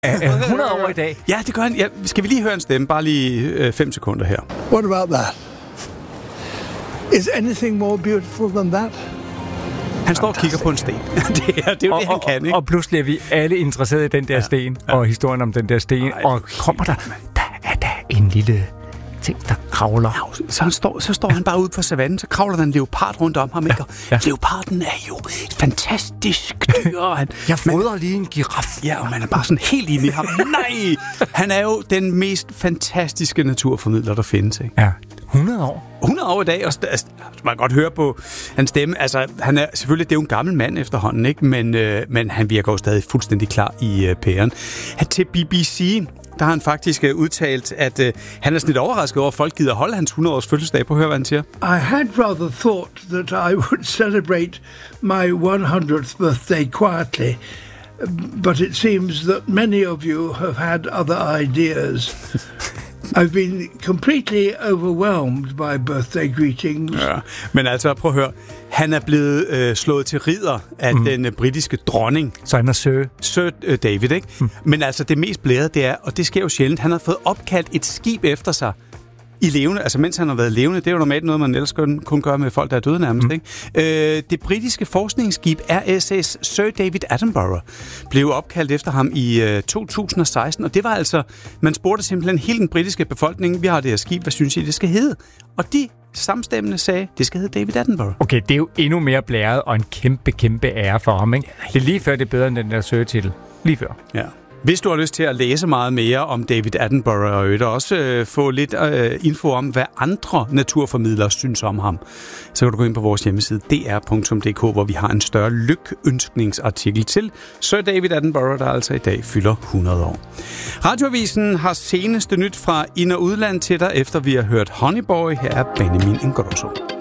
100 år i dag. Ja, det gør han. Ja, skal vi lige høre en stemme? Bare lige 5 sekunder her. What about that? Is anything more beautiful than that? Han står og kigger på en sten. det er jo det, han kan, ikke? Og pludselig er vi alle interesserede i den der sten, og historien om den der sten. Og kommer der er der en lille ting, der kravler. Ja, så står han bare ude på savannen, så kravler der en leopard rundt om ham, ikke? Ja. Leoparden er jo et fantastisk dyr. Jeg fodrer lige en giraf. Ja, og man er bare sådan helt inde i ham. Nej! Han er jo den mest fantastiske naturformidler, der findes, ikke? Ja. 100 år. 100 år i dag, og man kan godt høre på hans stemme. Altså, han er selvfølgelig, det er jo en gammel mand efterhånden, ikke? Men han virker jo stadig fuldstændig klar i pæren. Til BBC, der har han faktisk udtalt, at han er sådan lidt overrasket over, at folk gider holde hans 100-års fødselsdag. På at høre, hvad han siger. I had rather thought that I would celebrate my 100th birthday quietly, but it seems that many of you have had other ideas. I've been completely overwhelmed by birthday greetings. Ja, men altså, prøv at høre. Han er blevet slået til ridder af den britiske dronning. Så han er Sir David, ikke? Men altså, det mest blærede, det er, og det sker jo sjældent, han har fået opkaldt et skib efter sig. I levende, altså mens han har været levende, det er jo normalt noget, man ellers kun gør med folk, der er døde nærmest, ikke? Det britiske forskningsskib RSS Sir David Attenborough blev opkaldt efter ham i 2016, og det var altså, man spurgte simpelthen hele den britiske befolkning, vi har det her skib, hvad synes I, det skal hedde? Og de samstemmende sagde, det skal hedde David Attenborough. Okay, det er jo endnu mere blæret og en kæmpe ære for ham, ikke? Det er lige før, det er bedre end den der Sir-titel. Lige før. Ja. Hvis du har lyst til at læse meget mere om David Attenborough og også få lidt info om, hvad andre naturformidlere synes om ham, så kan du gå ind på vores hjemmeside dr.dk, hvor vi har en større lykønskningsartikel til Sir David Attenborough, der altså i dag fylder 100 år. Radioavisen har seneste nyt fra ind- og udland til dig, efter vi har hørt Honey Boy. Her er Benjamin Ingrosso.